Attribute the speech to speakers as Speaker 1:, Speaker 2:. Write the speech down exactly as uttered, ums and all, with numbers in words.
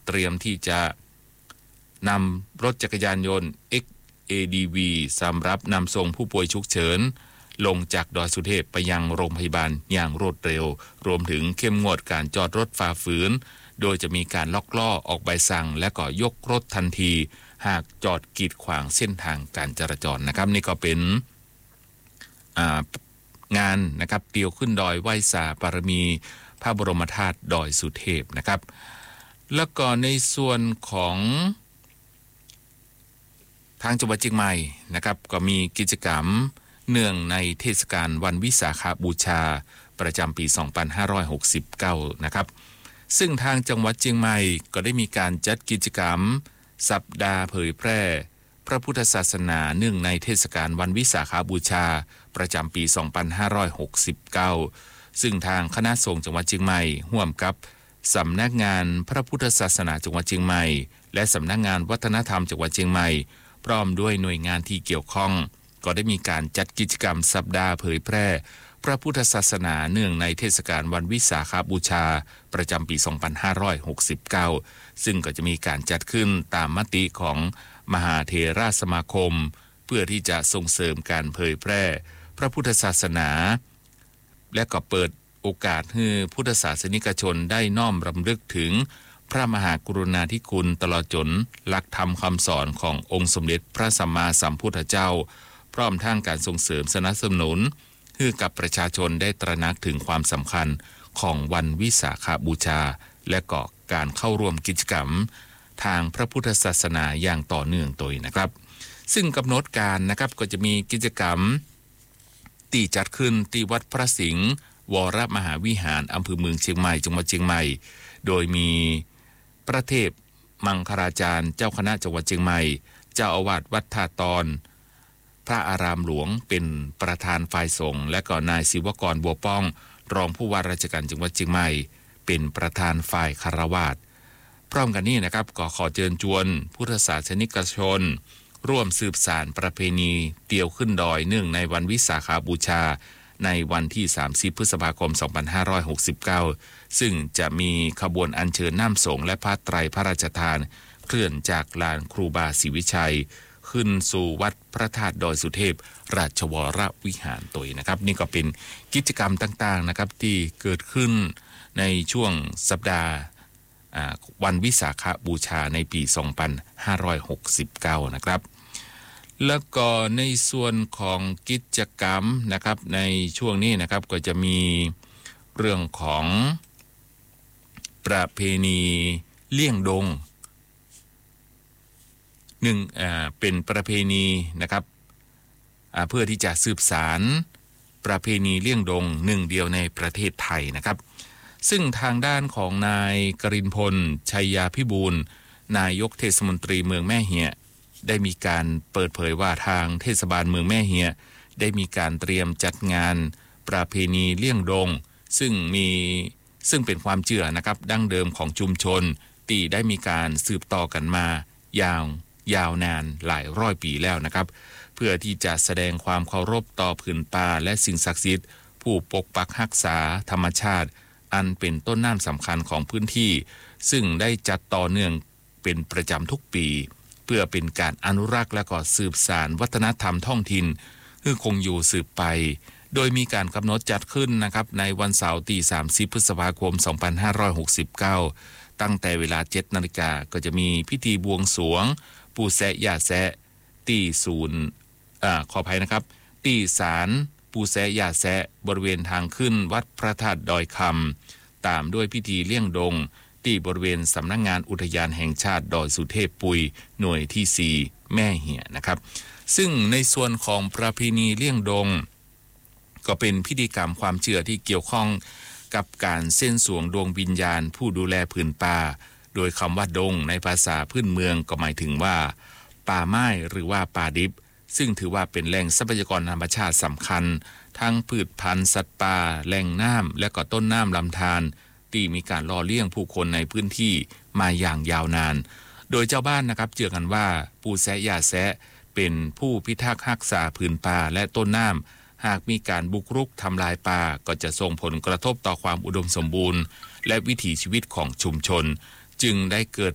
Speaker 1: เตรียมที่จะนำรถจักรยานยนต์ เอ็กซ์ เอ ดี วี สำหรับนำส่งผู้ป่วยฉุกเฉินลงจากดอยสุเทพไปยังโรงพยาบาลอย่างรวดเร็วรวมถึงเข้มงวดการจอดรถฝ่าฝืนโดยจะมีการล็อกล้อออกใบสั่งและก็ยกรถทันทีหากจอดกีดขวางเส้นทางการจราจรนะครับนี่ก็เป็นงานนะครับเกี่ยวขึ้นดอยไหว้สาบารมีพระบรมธาตุดอยสุเทพนะครับแล้วก็ในส่วนของทางจังหวัดเชียงใหม่นะครับก็มีกิจกรรมเนื่องในเทศกาลวันวิสาขบูชาประจำปีสองพันห้าร้อยหกสิบเก้านะครับซึ่งทางจังหวัดเชียงใหม่ก็ได้มีการจัดกิจกรรมสัปดาห์เผยแพร่พระพุทธศาสนาเนื่องในเทศกาลวันวิสาขบูชาประจำปีสองพันห้าร้อยหกสิบเก้าซึ่งทางคณะสงฆ์จังหวัดเชียงใหม่ร่วมกับสำนักงานพระพุทธศาสนาจังหวัดเชียงใหม่และสำนักงานวัฒนธรรมจังหวัดเชียงใหม่พร้อมด้วยหน่วยงานที่เกี่ยวข้องก็ได้มีการจัดกิจกรรมสัปดาห์เผยแพร่พระพุทธศาสนาเนื่องในเทศกาลวันวิสาขบูชาประจำปีสองพันห้าร้อยหกสิบเก้าซึ่งก็จะมีการจัดขึ้นตามมติของมหาเถรสมาคมเพื่อที่จะส่งเสริมการเผยแพร่พระพุทธศาสนาและก็เปิดโอกาสให้พุทธศาสนิกชนได้น้อมรำลึกถึงพระมหากรุณาธิคุณตลอดจนหลักธรรมคำสอนขององค์สมเด็จพระสัมมาสัมพุทธเจ้าพร้อมทั้งการส่งเสริมสนับสนุนให้กับประชาชนได้ตระหนักถึงความสำคัญของวันวิสาขบูชาและก็การเข้าร่วมกิจกรรมทางพระพุทธศาสนาอย่างต่อเนื่องตัวนะครับซึ่งกำหนดการนะครับก็จะมีกิจกรรมที่จัดขึ้นที่วัดพระสิงห์วรมหาวิหารอำเภอเมืองเชียงใหม่จังหวัดเชียงใหม่โดยมีพระเทพมังคลาจารย์เจ้าคณะจังหวัดเชียงใหม่เจ้าอาวาสวัดท่าตอนพระอารามหลวงเป็นประธานฝ่ายสงฆ์และก็นายศิวกรบัวป้องรองผู้ว่าราชการจังหวัดเชียงใหม่เป็นประธานฝ่ายคฤหัสถ์พร้อมกันนี้นะครับก็ขอเชิญชวนพุทธศาสนิกชนร่วมสืบสานประเพณีเตี่ยวขึ้นดอยเนื่องในวันวิสาขบูชาในวันที่สามสิบพฤษภาคมสองพันห้าร้อยหกสิบเก้าซึ่งจะมีขบวนอัญเชิญน้ำสงฆ์และผ้าไตรพระราชทานเคลื่อนจากลานครูบาศรีวิชัยขึ้นสู่วัดพระธาตุดอยสุเทพราชวรวิหารตัวนะครับนี่ก็เป็นกิจกรรมต่างๆนะครับที่เกิดขึ้นในช่วงสัปดาห์วันวิสาขบูชาในปีสองพันห้าร้อยหกสิบเก้านะครับแล้วก็ในส่วนของกิจกรรมนะครับในช่วงนี้นะครับก็จะมีเรื่องของประเพณีเลี่ยงดงหนึ่งอ่าเป็นประเพณีนะครับอ่าเพื่อที่จะสืบสารประเพณีเลี่ยงดงหนึ่งเดียวในประเทศไทยนะครับซึ่งทางด้านของนายกรินทร์พลชัยยาพิบูลย์นายกเทศมนตรีเมืองแม่เหียได้มีการเปิดเผยว่าทางเทศบาลเมืองแม่เหียได้มีการเตรียมจัดงานประเพณีเลี่ยงดงซึ่งมีซึ่งเป็นความเชื่อนะครับดั้งเดิมของชุมชนที่ได้มีการสืบต่อกันมายาวยาวนานหลายร้อยปีแล้วนะครับเพื่อที่จะแสดงความเคารพต่อผืนป่าและสิ่งศักดิ์สิทธิ์ผู้ปกปักรักษาธรรมชาติอันเป็นต้นน้ำสำคัญของพื้นที่ซึ่งได้จัดต่อเนื่องเป็นประจำทุกปีเพื่อเป็นการอนุรักษ์และก็สืบสานวัฒนธรรมท้องถิ่นให้คงอยู่สืบไปโดยมีการกำหนดจัดขึ้นนะครับในวันเสาร์ที่สามสิบพฤษภาคมสองพันห้าร้อยหกสิบเก้าตั้งแต่เวลา เจ็ดนาฬิกาก็จะมีพิธีบวงสรวงปู่แซะย่าแซะที่ศูนย์อ่าขออภัยนะครับที่ศาลปู่แซะย่าแซะบริเวณทางขึ้นวัดพระธาตุดอยคำตามด้วยพิธีเลี่ยงดงที่บริเวณสำนักงานอุทยานแห่งชาติดอยสุเทพปุยหน่วยที่สี่แม่เหี่ยนะครับซึ่งในส่วนของประเพณีเลี่ยงดงก็เป็นพิธีกรรมความเชื่อที่เกี่ยวข้องกับการเส้นสวงดวงวิญญาณผู้ดูแลผืนป่าโดยคำว่าดงในภาษาพื้นเมืองก็หมายถึงว่าป่าไม้หรือว่าป่าดิบซึ่งถือว่าเป็นแหล่งทรัพยากรธรรมชาติสำคัญทั้งพืชพันธุ์สัตว์ป่าแหล่งน้ำและก็ต้นน้ำลำธารที่มีการล่อเลี้ยงผู้คนในพื้นที่มาอย่างยาวนานโดยเจ้าบ้านนะครับเชื่อกันว่าปู่แซะย่าแซะเป็นผู้พิทักษ์รักษาผืนป่าและต้นน้ำหากมีการบุกรุกทำลายป่าก็จะส่งผลกระทบต่อความอุดมสมบูรณ์และวิถีชีวิตของชุมชนจึงได้เกิด